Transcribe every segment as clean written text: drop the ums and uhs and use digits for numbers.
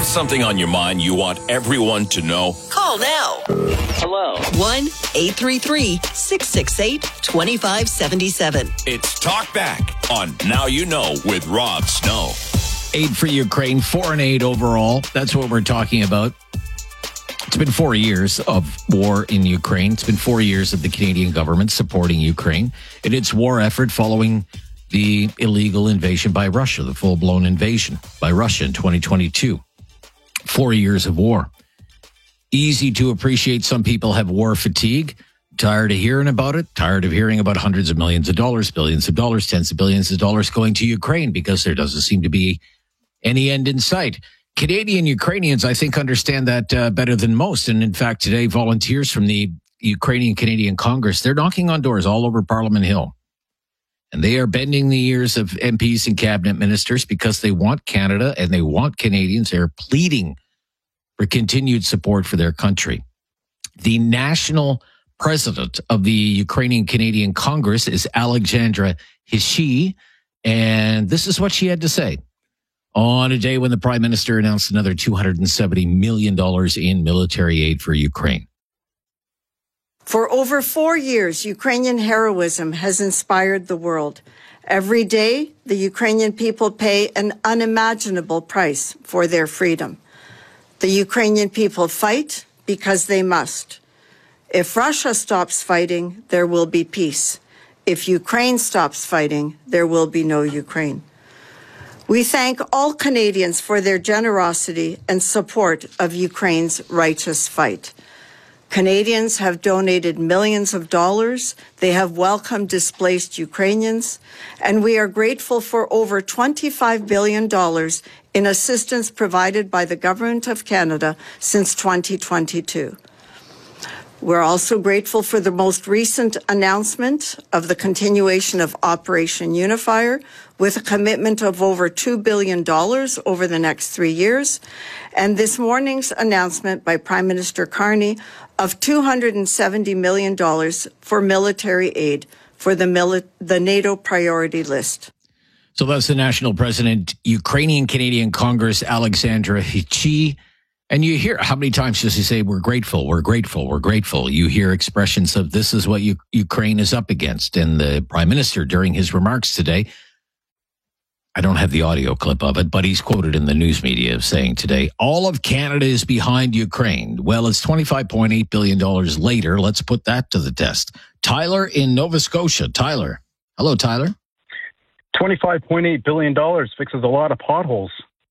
Have something on your mind you want everyone to know? Call now. Hello. 1-833-668-2577. It's Talk Back on Now You Know with Rob Snow. Aid for Ukraine, 4 and 8 overall. That's what we're talking about. It's been 4 years of war in Ukraine. It's been 4 years of the Canadian government supporting Ukraine in its war effort following the illegal invasion by Russia, the full-blown invasion by Russia in 2022. 4 years of war. Easy to appreciate some people have war fatigue. Tired of hearing about it. Tired of hearing about hundreds of millions of dollars, billions of dollars, tens of billions of dollars going to Ukraine because there doesn't seem to be any end in sight. Canadian Ukrainians, I think, understand that better than most. And in fact, today, volunteers from the Ukrainian Canadian Congress, they're knocking on doors all over Parliament Hill. And they are bending the ears of MPs and cabinet ministers because they want Canada and they want Canadians. They're pleading for continued support for their country. The national president of the Ukrainian Canadian Congress is Alexandra Hischi, and this is what she had to say on a day when the Prime Minister announced another $270 million in military aid for Ukraine. For over 4 years, Ukrainian heroism has inspired the world. Every day, the Ukrainian people pay an unimaginable price for their freedom. The Ukrainian people fight because they must. If Russia stops fighting, there will be peace. If Ukraine stops fighting, there will be no Ukraine. We thank all Canadians for their generosity and support of Ukraine's righteous fight. Canadians have donated millions of dollars. They have welcomed displaced Ukrainians, and we are grateful for over $25 billion in assistance provided by the Government of Canada since 2022. We're also grateful for the most recent announcement of the continuation of Operation Unifier with a commitment of over $2 billion over the next 3 years, and this morning's announcement by Prime Minister Carney of $270 million for military aid for the NATO priority list. So that's the national president, Ukrainian Canadian Congress, Alexandra Hischi. And you hear, how many times does he say, we're grateful, we're grateful, we're grateful? You hear expressions of this is what Ukraine is up against. And the Prime Minister, during his remarks today, I don't have the audio clip of it, but he's quoted in the news media saying today, all of Canada is behind Ukraine. Well, it's $25.8 billion later. Let's put that to the test. Tyler in Nova Scotia. Tyler. Hello, Tyler. $25.8 billion fixes a lot of potholes.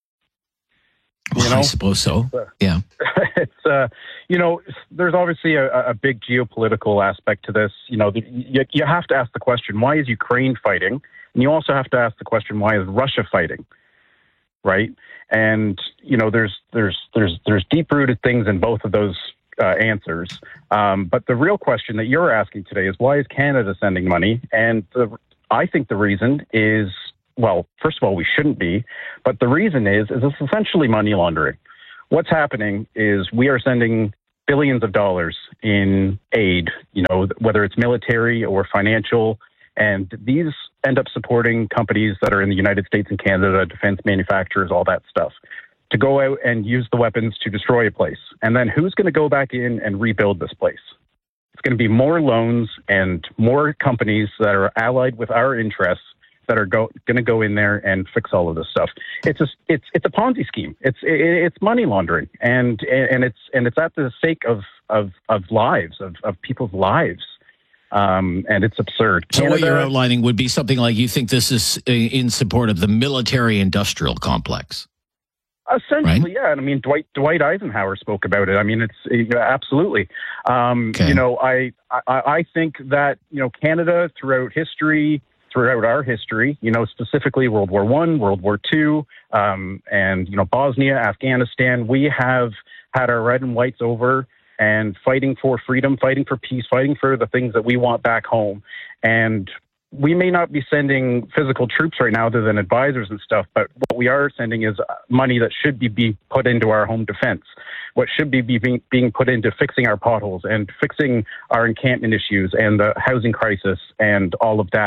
Well, I suppose so. Yeah. It's, there's obviously a big geopolitical aspect to this. You have to ask the question, why is Ukraine fighting? And you also have to ask the question, why is Russia fighting? Right? And, there's deep-rooted things in both of those answers. But the real question that you're asking today is, why is Canada sending money? And I think the reason is, well, first of all, we shouldn't be, but the reason is it's essentially money laundering. What's happening is we are sending billions of dollars in aid, whether it's military or financial, and these end up supporting companies that are in the United States and Canada, defense manufacturers, all that stuff, to go out and use the weapons to destroy a place. And then who's going to go back in and rebuild this place? It's going to be more loans and more companies that are allied with our interests that are going to go in there and fix all of this stuff. It's a Ponzi scheme. It's money laundering, and it's at the sake of lives, of people's lives. And it's absurd. So what you're outlining would be something like, you think this is in support of the military-industrial complex? Essentially, right? Yeah. And I mean, Dwight Eisenhower spoke about it. I mean, it's absolutely. Okay. I think that Canada throughout our history, specifically World War I, World War II, and Bosnia, Afghanistan, we have had our red and whites over and fighting for freedom, fighting for peace, fighting for the things that we want back home. And we may not be sending physical troops right now other than advisors and stuff, but what we are sending is money that should be put into our home defense, what should be being put into fixing our potholes and fixing our encampment issues and the housing crisis and all of that.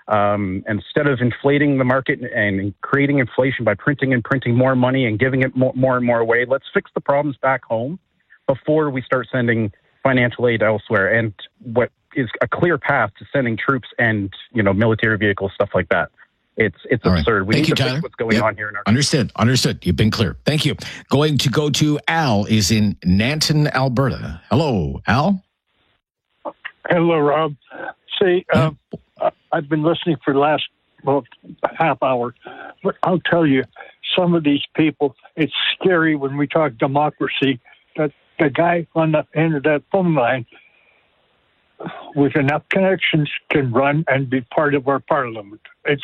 Instead of inflating the market and creating inflation by printing more money and giving it more and more away, let's fix the problems back home before we start sending financial aid elsewhere. And what is a clear path to sending troops and, military vehicles, stuff like that. It's absurd. We need to fix what's going on here in our country. Understood. You've been clear. Thank you. Going to go to Al is in Nanton, Alberta. Hello, Al. Hello, Rob. See, I've been listening for the last half hour, but I'll tell you, some of these people, it's scary when we talk democracy, that the guy on the end of that phone line with enough connections can run and be part of our parliament.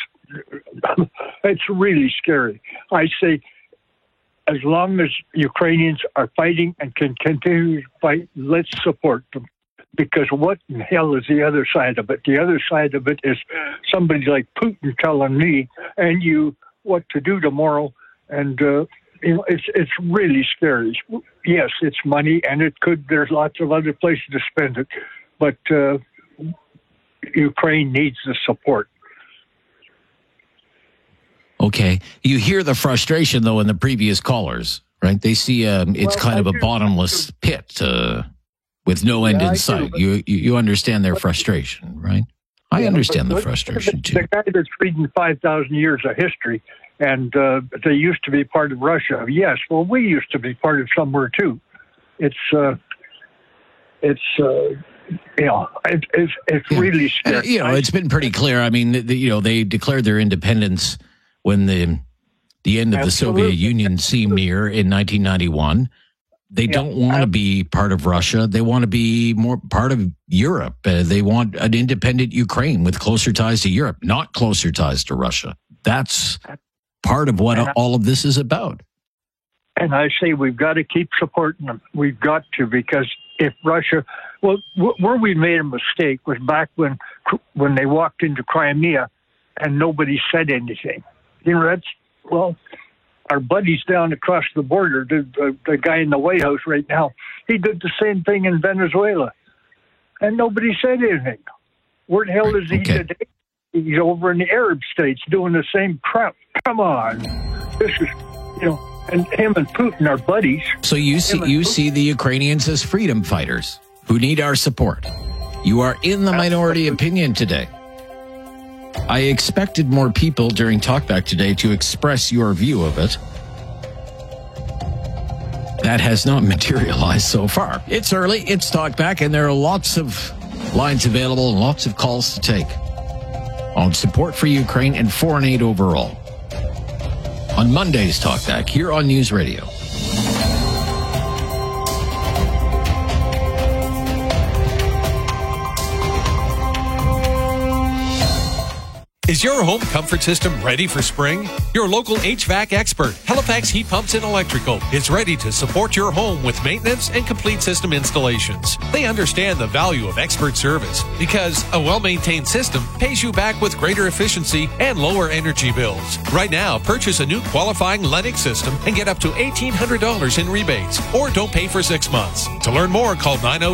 It's really scary. I say, as long as Ukrainians are fighting and can continue to fight, let's support them. Because what in hell is the other side of it? The other side of it is somebody like Putin telling me and you what to do tomorrow. And, it's really scary. Yes, it's money, and there's lots of other places to spend it. But Ukraine needs the support. Okay. You hear the frustration, though, in the previous callers, right? They see it's kind of a bottomless pit with no end in sight. You understand their frustration, right? I understand the frustration, too. The guy that's reading 5,000 years of history, and they used to be part of Russia. Yes, well, we used to be part of somewhere, too. It's really scary. It's been pretty clear. I mean, they declared their independence when the end of the Soviet Union seemed near in 1991. They don't want to be part of Russia. They want to be more part of Europe. They want an independent Ukraine with closer ties to Europe, not closer ties to Russia. That's part of what all of this is about. And I say we've got to keep supporting them. We've got to, because if Russia, where we made a mistake was back when they walked into Crimea and nobody said anything. Our buddies down across the border, the guy in the White House right now, he did the same thing in Venezuela, and nobody said anything. Where the hell is he today? He's over in the Arab states doing the same crap. Come on, this is, and him and Putin are buddies. So you see the Ukrainians as freedom fighters who need our support. You are in the minority opinion today. I expected more people during Talkback today to express your view of it. That has not materialized so far. It's early, it's Talkback, and there are lots of lines available and lots of calls to take on support for Ukraine and foreign aid overall. On Monday's Talkback, here on News Radio. Is your home comfort system ready for spring? Your local HVAC expert, Halifax Heat Pumps and Electrical, is ready to support your home with maintenance and complete system installations. They understand the value of expert service because a well-maintained system pays you back with greater efficiency and lower energy bills. Right now, purchase a new qualifying Lennox system and get up to $1,800 in rebates, or don't pay for 6 months. To learn more, call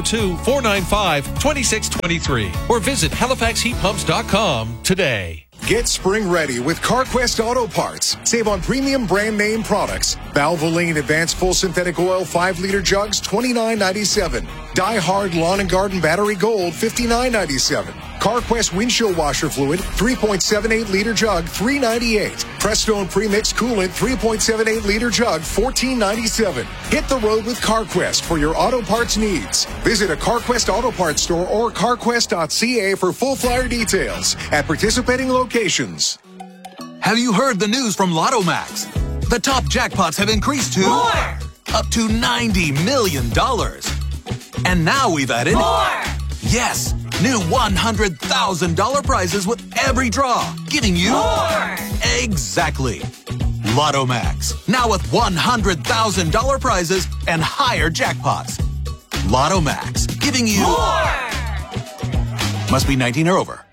902-495-2623 or visit HalifaxHeatPumps.com today. Get spring ready with CarQuest Auto Parts. Save on premium brand name products. Valvoline Advanced Full Synthetic Oil 5-liter jugs, $29.97. Die Hard Lawn and Garden Battery Gold, $59.97. CarQuest Windshield Washer Fluid, 3.78-liter jug, $3.98. Prestone Premix Coolant, 3.78-liter jug, $14.97. Hit the road with CarQuest for your auto parts needs. Visit a CarQuest Auto Parts store or carquest.ca for full flyer details at participating locations. Have you heard the news from Lotto Max? The top jackpots have increased to more, up to $90 million. And now we've added more. Yes, new $100,000 prizes with every draw, giving you more. Exactly. Lotto Max, now with $100,000 prizes and higher jackpots. Lotto Max, giving you more. Must be 19 or over.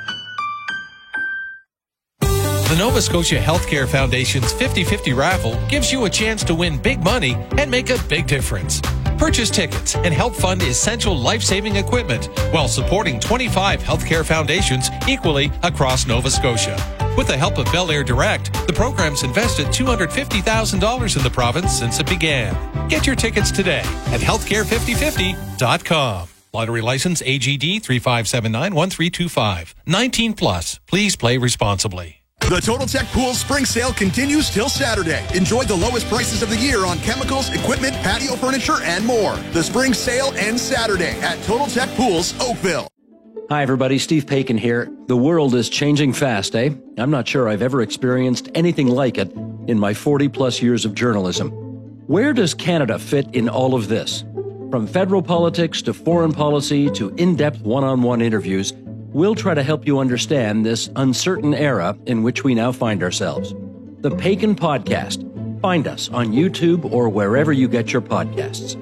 The Nova Scotia Healthcare Foundation's 50-50 raffle gives you a chance to win big money and make a big difference. Purchase tickets and help fund essential life-saving equipment while supporting 25 healthcare foundations equally across Nova Scotia. With the help of Bel Air Direct, the program's invested $250,000 in the province since it began. Get your tickets today at healthcare5050.com. Lottery license AGD 35791325. 19 plus. Please play responsibly. The Total Tech Pool Spring Sale continues till Saturday. Enjoy the lowest prices of the year on chemicals, equipment, patio furniture, and more. The Spring Sale ends Saturday at Total Tech Pools, Oakville. Hi, everybody. Steve Paikin here. The world is changing fast, eh? I'm not sure I've ever experienced anything like it in my 40-plus years of journalism. Where does Canada fit in all of this? From federal politics to foreign policy to in-depth one-on-one interviews, we'll try to help you understand this uncertain era in which we now find ourselves. The Paikin Podcast. Find us on YouTube or wherever you get your podcasts.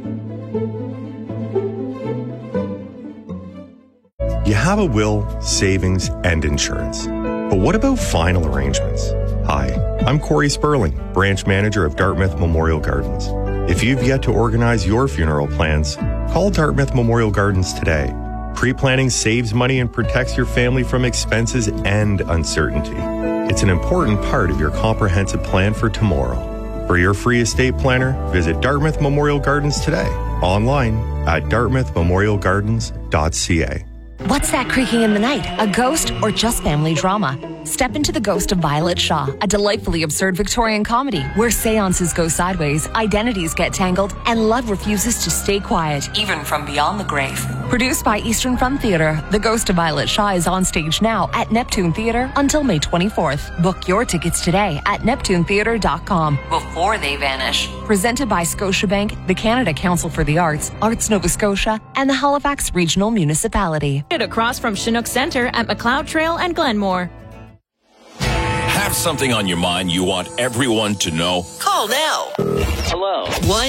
You have a will, savings, and insurance. But what about final arrangements? Hi, I'm Corey Sperling, branch manager of Dartmouth Memorial Gardens. If you've yet to organize your funeral plans, call Dartmouth Memorial Gardens today. Pre-planning saves money and protects your family from expenses and uncertainty. It's an important part of your comprehensive plan for tomorrow. For your free estate planner, visit Dartmouth Memorial Gardens today, online at dartmouthmemorialgardens.ca. What's that creaking in the night? A ghost or just family drama? Step into The Ghost of Violet Shaw, a delightfully absurd Victorian comedy where seances go sideways, identities get tangled, and love refuses to stay quiet, even from beyond the grave. Produced by Eastern Front Theatre, The Ghost of Violet Shaw is on stage now at Neptune Theatre until May 24th. Book your tickets today at neptunetheatre.com before they vanish. Presented by Scotiabank, the Canada Council for the Arts, Arts Nova Scotia, and the Halifax Regional Municipality. Across from Chinook Centre at McLeod Trail and Glenmore. Have something on your mind you want everyone to know? Call now. Hello.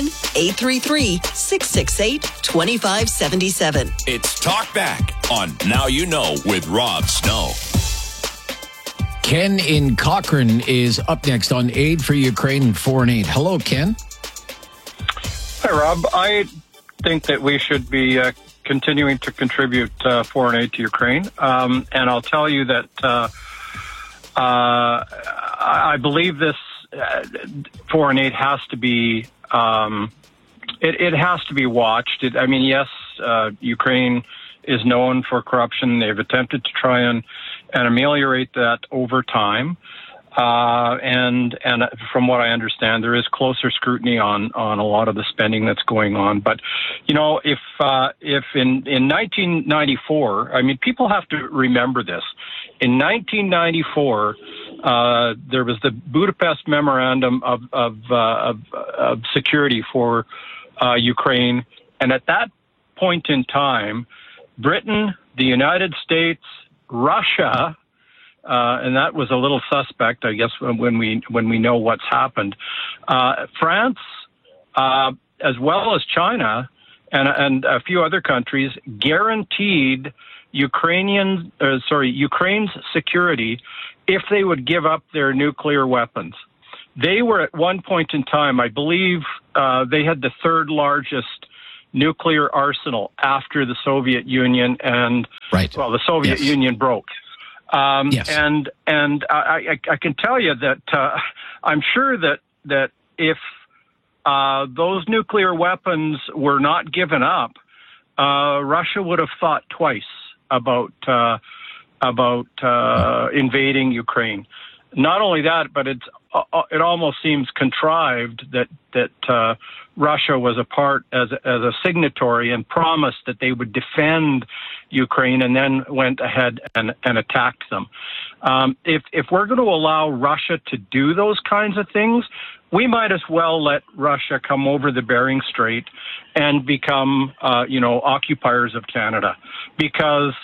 1-833-668-2577. It's Talk Back on Now You Know with Rob Snow. Ken in Cochrane is up next on Aid for Ukraine 4 and 8. Hello, Ken. Hi, Rob. I think that we should be continuing to contribute foreign aid to Ukraine. And I'll tell you that I believe this foreign aid has to be it has to be watched. Yes, Ukraine is known for corruption. They've attempted to try and ameliorate that over time. And from what I understand, there is closer scrutiny on a lot of the spending that's going on. But, if in 1994, people have to remember this. In 1994, there was the Budapest Memorandum of Security for Ukraine. And at that point in time, Britain, the United States, Russia, and that was a little suspect, I guess, when we know what's happened. France, as well as China, and a few other countries, guaranteed Ukraine's security if they would give up their nuclear weapons. They were at one point in time, I believe, they had the third largest nuclear arsenal after the Soviet Union, and the Soviet Union broke. Yes. And I can tell you that I'm sure that if those nuclear weapons were not given up, Russia would have thought twice about invading Ukraine. Not only that, but it almost seems contrived that Russia was a part as a signatory and promised that they would defend Ukraine, and then went ahead and attacked them. If we're going to allow Russia to do those kinds of things, we might as well let Russia come over the Bering Strait and become occupiers of Canada, because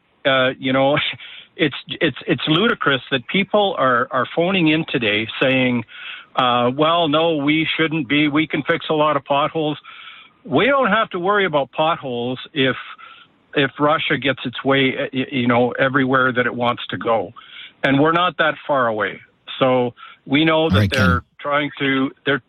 it's ludicrous that people are phoning in today saying, well, no, we shouldn't be. We can fix a lot of potholes. We don't have to worry about potholes if Russia gets its way, everywhere that it wants to go. And we're not that far away. So we know that they're trying to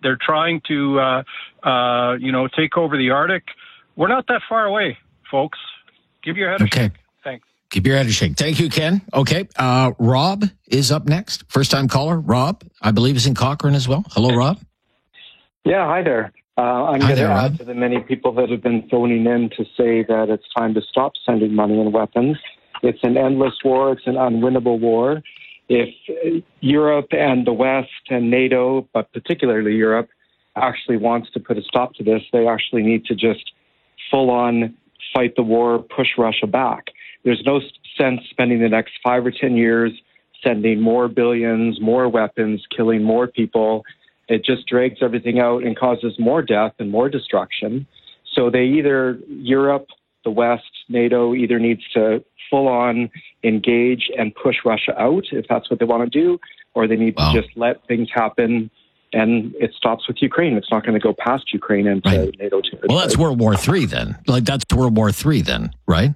take over the Arctic. We're not that far away, folks. Give your head a shake. Thanks. Give your head a shake. Thank you, Ken. Okay. Rob is up next. First-time caller. Rob, I believe, is in Cochrane as well. Hello, Rob. Yeah, hi there. I'm going to add to the many people that have been phoning in to say that it's time to stop sending money and weapons. It's an endless war. It's an unwinnable war. If Europe and the West and NATO, but particularly Europe, actually wants to put a stop to this, they actually need to just full-on fight the war, push Russia back. There's no sense spending the next 5 or 10 years sending more billions, more weapons, killing more people. It just drags everything out and causes more death and more destruction. So Europe, the West, NATO either needs to full-on engage and push Russia out, if that's what they want to do, or they need to just let things happen, and it stops with Ukraine. It's not going to go past Ukraine into NATO territory. Well, that's World War III then. That's World War III then, right?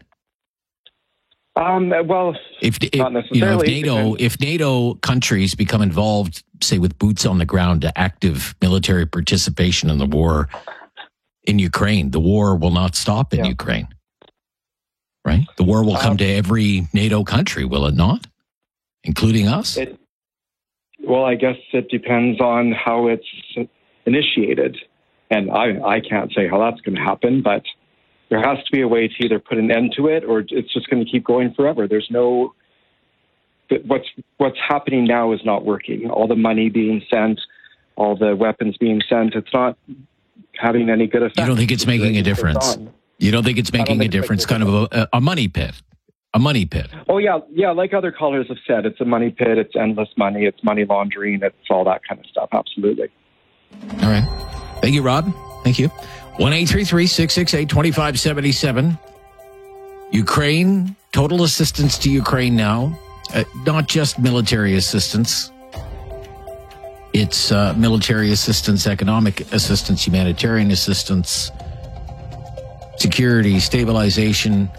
Well, not necessarily. If NATO countries become involved, say with boots on the ground to active military participation in the war in Ukraine, the war will not stop in Ukraine, right? The war will come to every NATO country, will it not? Including us? Well, I guess it depends on how it's initiated. And I can't say how that's going to happen, but there has to be a way to either put an end to it or it's just going to keep going forever. There's no... What's happening now is not working. All the money being sent, all the weapons being sent, it's not having any good effect. You don't think it's making a difference? You don't think it's making a difference? Kind of a money pit. A money pit. Oh, yeah. Yeah, like other callers have said, it's a money pit, it's endless money, it's money laundering, it's all that kind of stuff. Absolutely. All right. Thank you, Rob. Thank you. 1-833-668-2577. Ukraine, total assistance to Ukraine now. Not just military assistance. It's military assistance, economic assistance, humanitarian assistance, security, stabilization,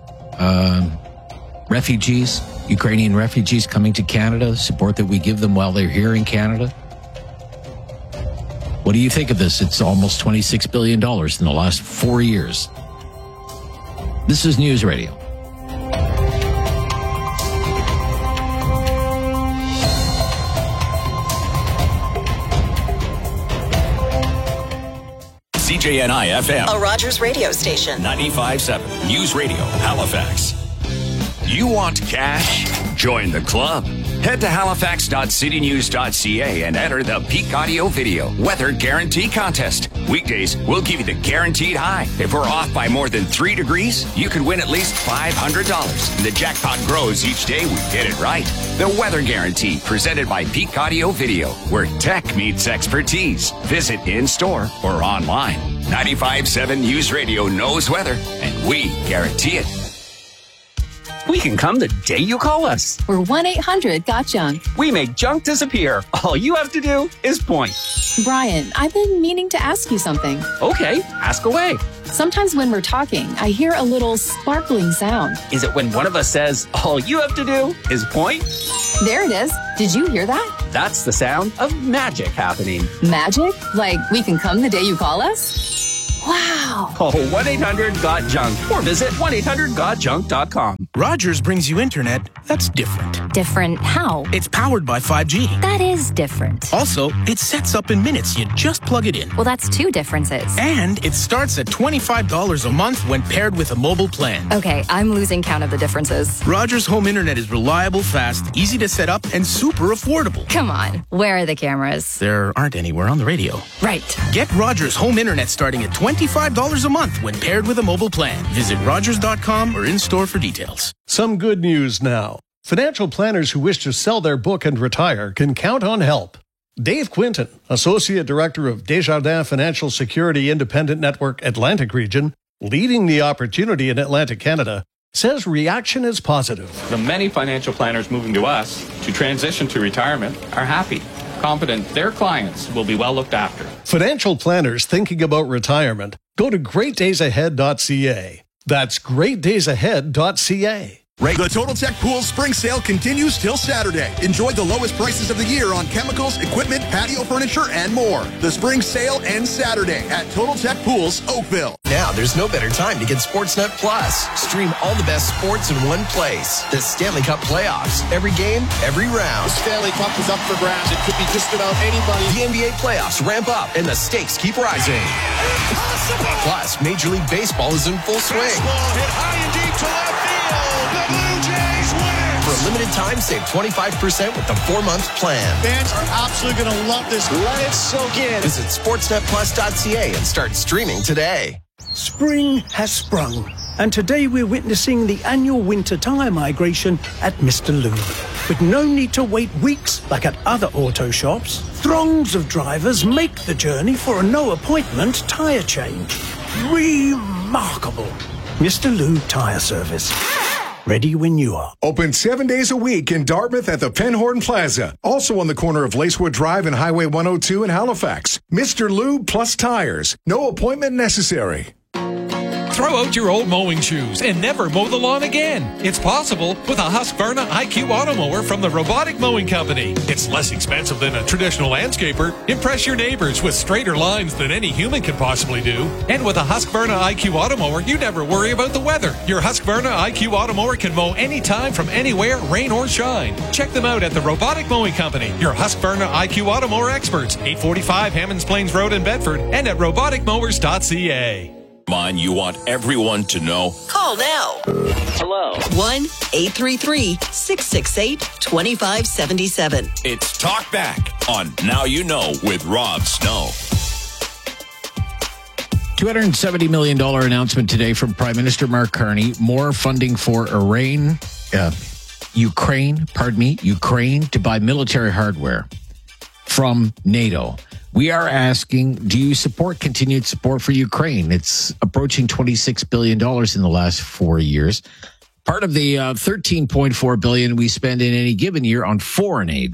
refugees, Ukrainian refugees coming to Canada, support that we give them while they're here in Canada. What do you think of this? It's almost $26 billion in the last 4 years. This is News Radio. CJNI FM. A Rogers radio station. 95.7 News Radio, Halifax. You want cash? Join the club. Head to halifax.citynews.ca and enter the Peak Audio Video Weather Guarantee Contest. Weekdays, we'll give you the guaranteed high. If we're off by more than 3 degrees, you could win at least $500. And the jackpot grows each day we get it right. The Weather Guarantee, presented by Peak Audio Video, where tech meets expertise. Visit in-store or online. 95.7 News Radio knows weather, and we guarantee it. We can come the day you call us. We're 1-800-GOT-JUNK. We make junk disappear. All you have to do is point. Brian, I've been meaning to ask you something. Okay, ask away. Sometimes when we're talking, I hear a little sparkling sound. Is it when one of us says, all you have to do is point? There it is. Did you hear that? That's the sound of magic happening. Magic? Like we can come the day you call us? Wow. Call 1-800-GOT-JUNK or visit 1-800-GOT-JUNK.com. Rogers brings you internet that's different. Different how? It's powered by 5G. That is different. Also, it sets up in minutes. You just plug it in. Well, that's 2 differences. And it starts at $25 a month when paired with a mobile plan. Okay, I'm losing count of the differences. Rogers Home Internet is reliable, fast, easy to set up, and super affordable. Come on. Where are the cameras? There aren't anywhere on the radio. Right. Get Rogers Home Internet starting at $25 a month when paired with a mobile plan. Visit Rogers.com or in-store for details. Some good news now. Financial planners who wish to sell their book and retire can count on help. Dave Quinton, Associate Director of Desjardins Financial Security Independent Network Atlantic Region, leading the opportunity in Atlantic Canada, says reaction is positive. The many financial planners moving to us to transition to retirement are happy, confident their clients will be well looked after. Financial planners thinking about retirement, go to greatdaysahead.ca. That's greatdaysahead.ca. The Total Tech Pools spring sale continues till Saturday. Enjoy the lowest prices of the year on chemicals, equipment, patio furniture, and more. The spring sale ends Saturday at Total Tech Pools, Oakville. Now there's no better time to get Sportsnet Plus. Stream all the best sports in one place. The Stanley Cup playoffs. Every game, every round. The Stanley Cup is up for grabs. It could be just about anybody. The NBA playoffs ramp up and the stakes keep rising. Impossible! Plus, Major League Baseball is in full swing. Baseball hit high and deep to left field. The Blue Jays win! For a limited time, save 25% with the 4-month plan. Fans are absolutely going to love this. Let it soak in. Visit sportsnetplus.ca and start streaming today. Spring has sprung, and today we're witnessing the annual winter tyre migration at Mr. Lube. With no need to wait weeks like at other auto shops, throngs of drivers make the journey for a no-appointment tyre change. Remarkable. Mr. Lube Tyre Service. Ready when you are. Open 7 days a week in Dartmouth at the Penhorn Plaza. Also on the corner of Lacewood Drive and Highway 102 in Halifax. Mr. Lube plus tires. No appointment necessary. Throw out your old mowing shoes and never mow the lawn again. It's possible with a Husqvarna IQ Auto Mower from the Robotic Mowing Company. It's less expensive than a traditional landscaper. Impress your neighbors with straighter lines than any human can possibly do. And with a Husqvarna IQ Auto Mower, you never worry about the weather. Your Husqvarna IQ Auto Mower can mow anytime from anywhere, rain or shine. Check them out at the Robotic Mowing Company, your Husqvarna IQ Auto Mower experts, 845 Hammonds Plains Road in Bedford, and at roboticmowers.ca. You want everyone to know. Call now. Hello. 1-833-668-2577. It's Talk Back on Now You Know with Rob Snow. $270 million announcement today from Prime Minister Mark Carney. More funding for Ukraine to buy military hardware from NATO. We are asking, do you support continued support for Ukraine? It's approaching $26 billion in the last 4 years. Part of the $13.4 billion we spend in any given year on foreign aid.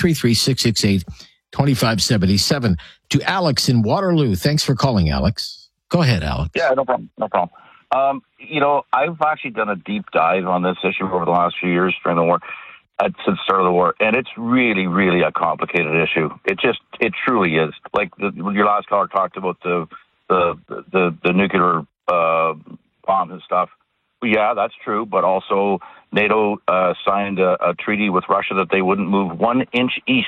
1-833-668-2577. To Alex in Waterloo. Thanks for calling, Alex. Go ahead, Alex. Yeah, no problem. I've actually done a deep dive on this issue over the last few years during the war. Since the start of the war, and it's really, really a complicated issue. It truly is. Like your last caller talked about the nuclear bombs and stuff. Well, yeah, that's true. But also, NATO signed a treaty with Russia that they wouldn't move 1 inch east,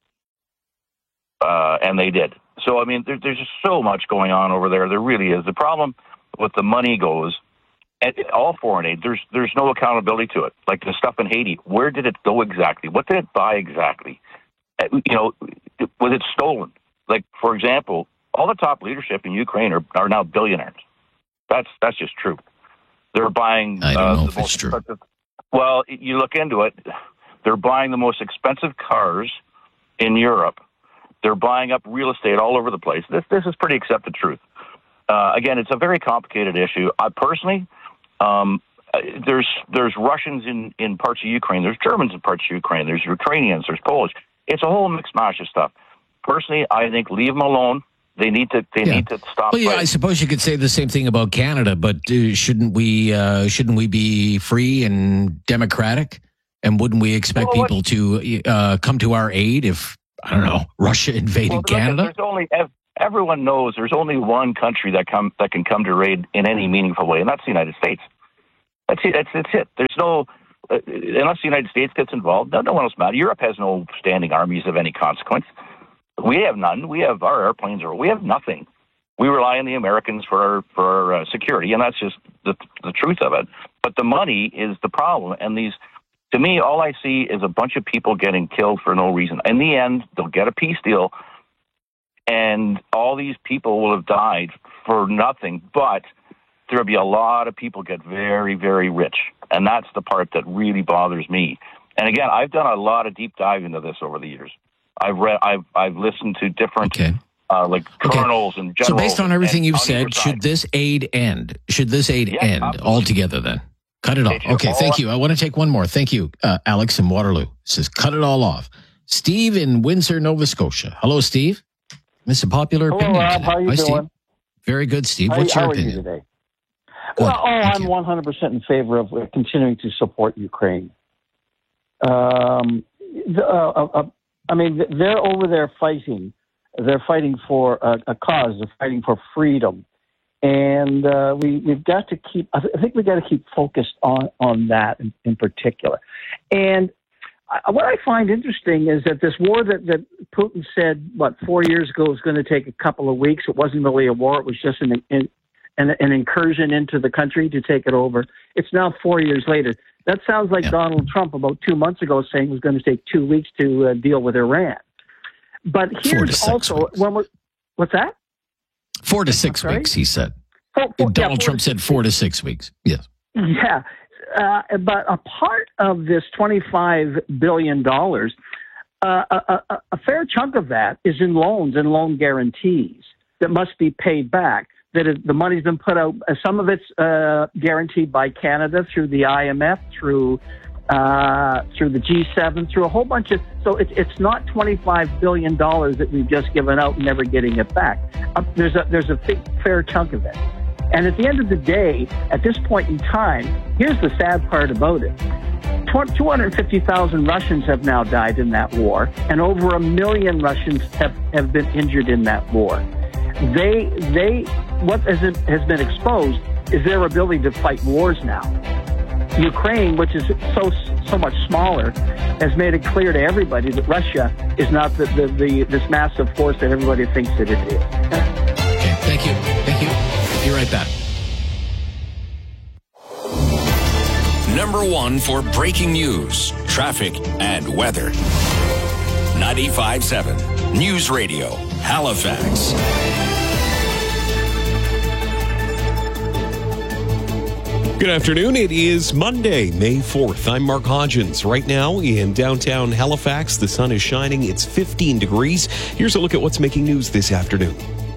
and they did. So I mean, there's just so much going on over there. There really is. The problem with the money goes. All foreign aid, there's no accountability to it. Like the stuff in Haiti, where did it go exactly? What did it buy exactly? Was it stolen? Like, for example, all the top leadership in Ukraine are now billionaires. That's just true. They're buying. I don't know if it's true. Well, you look into it. They're buying the most expensive cars in Europe. They're buying up real estate all over the place. This is pretty accepted truth. Again, it's a very complicated issue. I personally. There's Russians in parts of Ukraine. There's Germans in parts of Ukraine. There's Ukrainians. There's Polish. It's a whole mixed mash of stuff. Personally, I think leave them alone. They need to stop. Well, yeah, I suppose you could say the same thing about Canada, but shouldn't we be free and democratic? And wouldn't we expect people to come to our aid if Russia invaded Canada? Everyone knows there's only one country that can come to aid in any meaningful way, and that's the United States. That's it. There's no unless the United States gets involved, no one else matters. Europe has no standing armies of any consequence. We have none. We have our airplanes, we have nothing. We rely on the Americans for our security, and that's just the truth of it. But the money is the problem, and to me, all I see is a bunch of people getting killed for no reason. In the end, they'll get a peace deal. And all these people will have died for nothing, but there'll be a lot of people get very, very rich. And that's the part that really bothers me. And again, I've done a lot of deep dive into this over the years. I've listened to different colonels and generals. So based on everything you've said, should this aid end? Should this aid end altogether then? Cut it off. Okay, thank you. I want to take one more. Thank you, Alex in Waterloo. Says cut it all off. Steve in Windsor, Nova Scotia. Hello, Steve. This is a popular opinion. Rob, how you doing? Steve. Very good, Steve. What's your opinion? Today? I'm 100% in favor of continuing to support Ukraine. I mean, they're over there fighting. They're fighting for a cause. They're fighting for freedom. And we've got to keep, I think we've got to keep focused on that in particular. And what I find interesting is that this war that Putin said, 4 years ago was going to take a couple of weeks. It wasn't really a war. It was just an incursion into the country to take it over. It's now 4 years later. That sounds like Donald Trump about 2 months ago saying it was going to take 2 weeks to deal with Iran. But here's also when what's that? 4 to 6 weeks, he said. Donald Trump said 4 to 6 weeks. Yes. Yeah. But a part of this $25 billion, a fair chunk of that is in loans and loan guarantees that must be paid back. The money's been put out. Some of it's guaranteed by Canada through the IMF, through the G7, through a whole bunch of. So it's not $25 billion that we've just given out and never getting it back. There's a fair chunk of it. And at the end of the day, at this point in time, here's the sad part about it. 250,000 Russians have now died in that war, and over 1 million Russians have been injured in that war. What has been exposed is their ability to fight wars now. Ukraine, which is so much smaller, has made it clear to everybody that Russia is not this massive force that everybody thinks that it is. Okay, thank you. Be right back. Number one for breaking news, traffic, and weather. 95.7 News Radio, Halifax. Good afternoon. It is Monday, May 4th. I'm Mark Hodgins. Right now in downtown Halifax, the sun is shining. It's 15 degrees. Here's a look at what's making news this afternoon.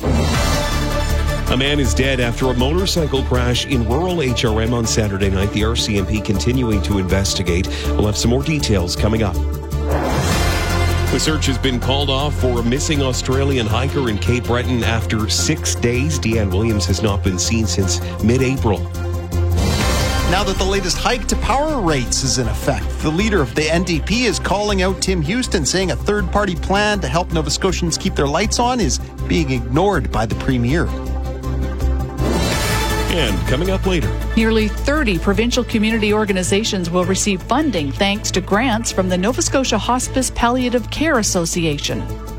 A man is dead after a motorcycle crash in rural HRM on Saturday night. The RCMP continuing to investigate. We'll have some more details coming up. The search has been called off for a missing Australian hiker in Cape Breton after 6 days. Deanne Williams has not been seen since mid-April. Now that the latest hike to power rates is in effect, the leader of the NDP is calling out Tim Houston, saying a third-party plan to help Nova Scotians keep their lights on is being ignored by the Premier. And coming up later, nearly 30 provincial community organizations will receive funding thanks to grants from the Nova Scotia Hospice Palliative Care Association.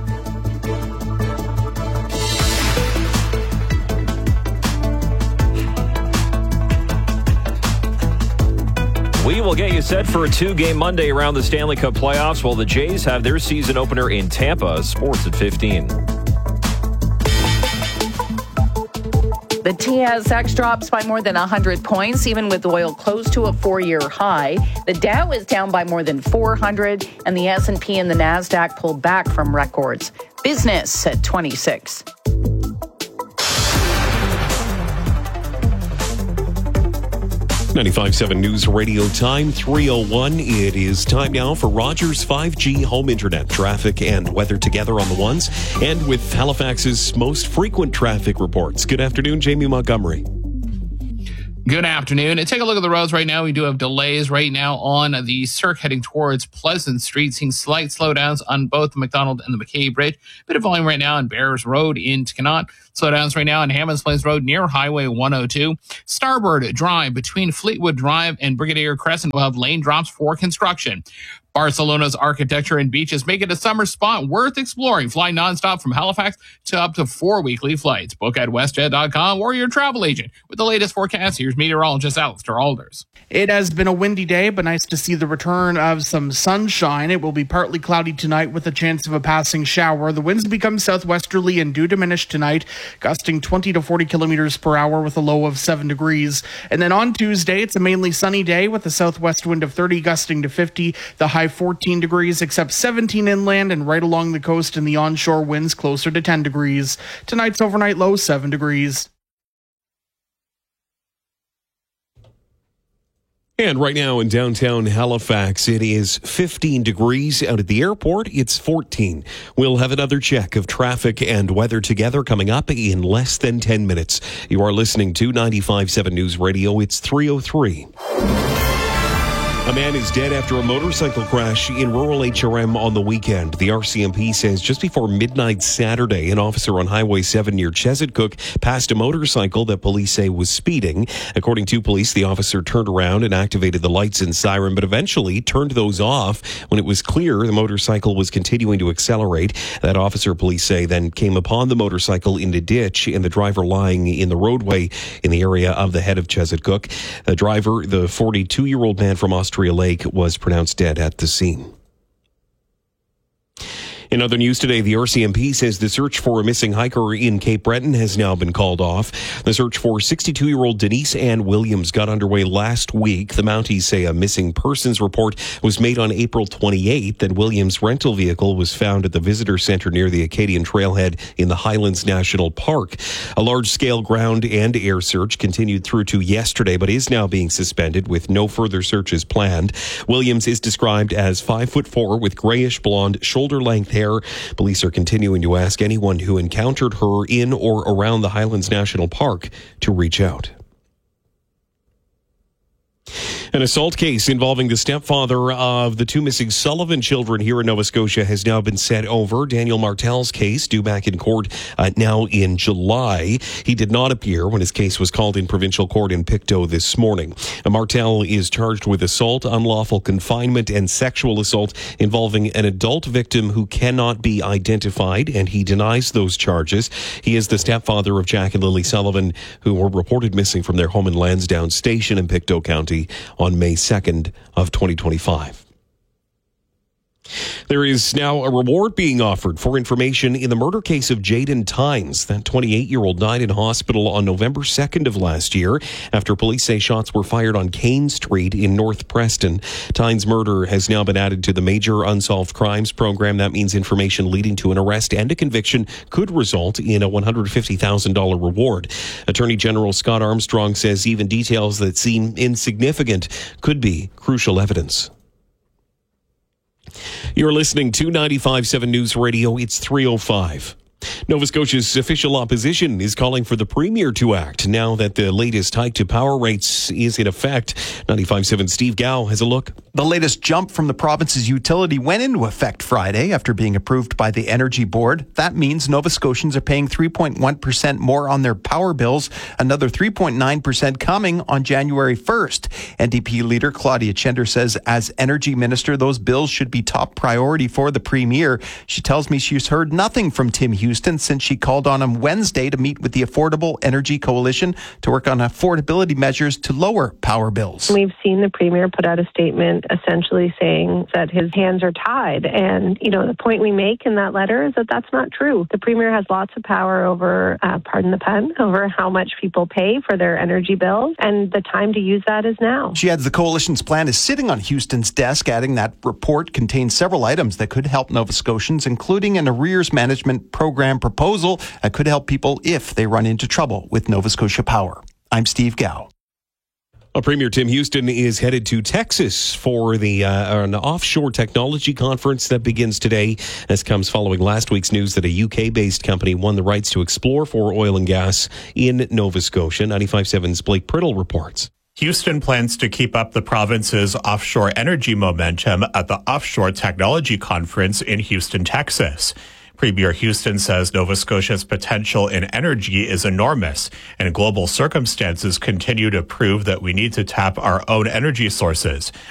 We will get you set for a two-game Monday around the Stanley Cup playoffs while the Jays have their season opener in Tampa. Sports at 15. The TSX drops by more than 100 points, even with oil close to a 4-year high. The Dow is down by more than 400, and the S&P and the NASDAQ pulled back from records. Business at 26. 95.7 News Radio time, 3:01. It is time now for Rogers 5G home internet. Traffic and weather together on the ones, and with Halifax's most frequent traffic reports. Good afternoon, Jamie Montgomery. Good afternoon. And take a look at the roads right now. We do have delays right now on the Cirque heading towards Pleasant Street, seeing slight slowdowns on both the McDonald and the McKay Bridge. Bit of volume right now on Bears Road in Teconnot. Slowdowns right now on Hammonds Plains Road near Highway 102. Starboard Drive between Fleetwood Drive and Brigadier Crescent will have lane drops for construction. Barcelona's architecture and beaches make it a summer spot worth exploring. Fly nonstop from Halifax to up to 4 weekly flights. Book at westjet.com or your travel agent. With the latest forecast, here's meteorologist Alistair Alders. It has been a windy day, but nice to see the return of some sunshine. It will be partly cloudy tonight with a chance of a passing shower. The winds become southwesterly and do diminish tonight, gusting 20 to 40 kilometers per hour with a low of 7 degrees. And then on Tuesday, it's a mainly sunny day with a southwest wind of 30 gusting to 50. The high 14 degrees, except 17 inland and right along the coast, and the onshore winds closer to 10 degrees. Tonight's overnight low 7 degrees. And right now in downtown Halifax, it is 15 degrees. Out at the airport, it's 14. We'll have another check of traffic and weather together coming up in less than 10 minutes. You are listening to 95.7 News Radio. It's 3:03. A man is dead after a motorcycle crash in rural HRM on the weekend. The RCMP says just before midnight Saturday, an officer on Highway 7 near Chesetcook passed a motorcycle that police say was speeding. According to police, the officer turned around and activated the lights and siren, but eventually turned those off when it was clear the motorcycle was continuing to accelerate. That officer, police say, then came upon the motorcycle in the ditch and the driver lying in the roadway in the area of the head of Chesetcook. The driver, the 42-year-old man from Austria Lake, was pronounced dead at the scene. In other news today, the RCMP says the search for a missing hiker in Cape Breton has now been called off. The search for 62-year-old Denise Ann Williams got underway last week. The Mounties say a missing persons report was made on April 28th, and Williams' rental vehicle was found at the visitor center near the Acadian Trailhead in the Highlands National Park. A large-scale ground and air search continued through to yesterday, but is now being suspended with no further searches planned. Williams is described as 5'4" with grayish blonde, shoulder-length hair. Police are continuing to ask anyone who encountered her in or around the Highlands National Park to reach out. An assault case involving the stepfather of the two missing Sullivan children here in Nova Scotia has now been set over. Daniel Martel's case, due back in court now in July. He did not appear when his case was called in provincial court in Pictou this morning. Martel is charged with assault, unlawful confinement, and sexual assault involving an adult victim who cannot be identified, and he denies those charges. He is the stepfather of Jack and Lily Sullivan, who were reported missing from their home in Lansdowne Station in Pictou County on May 2nd of 2025. There is now a reward being offered for information in the murder case of Jaden Tynes. That 28-year-old died in hospital on November 2nd of last year after police say shots were fired on Kane Street in North Preston. Tynes' murder has now been added to the Major Unsolved Crimes program. That means information leading to an arrest and a conviction could result in a $150,000 reward. Attorney General Scott Armstrong says even details that seem insignificant could be crucial evidence. You're listening to 95.7 News Radio. It's 3:05. Nova Scotia's official opposition is calling for the Premier to act now that the latest hike to power rates is in effect. 95.7 Steve Gow has a look. The latest jump from the province's utility went into effect Friday after being approved by the Energy Board. That means Nova Scotians are paying 3.1% more on their power bills, another 3.9% coming on January 1st. NDP leader Claudia Chender says as Energy Minister, those bills should be top priority for the Premier. She tells me she's heard nothing from Tim Houston since she called on him Wednesday to meet with the Affordable Energy Coalition to work on affordability measures to lower power bills. We've seen the Premier put out a statement essentially saying that his hands are tied. And, the point we make in that letter is that that's not true. The Premier has lots of power over, pardon the pun, over how much people pay for their energy bills. And the time to use that is now. She adds the coalition's plan is sitting on Houston's desk, adding that report contains several items that could help Nova Scotians, including an arrears management program proposal that could help people if they run into trouble with Nova Scotia Power. I'm Steve Gow. Premier Tim Houston is headed to Texas for an offshore technology conference that begins today. This comes following last week's news that a UK-based company won the rights to explore for oil and gas in Nova Scotia. 95.7's Blake Priddle reports. Houston plans to keep up the province's offshore energy momentum at the Offshore Technology Conference in Houston, Texas. Premier Houston says Nova Scotia's potential in energy is enormous, and global circumstances continue to prove that we need to tap our own energy sources,